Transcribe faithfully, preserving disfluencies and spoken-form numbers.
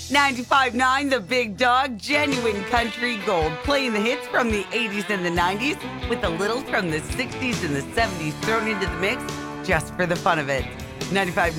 ninety-five point nine The Big Dog, genuine country gold, playing the hits from the eighties and the nineties with a little from the sixties and the seventies thrown into the mix just for the fun of it. ninety-five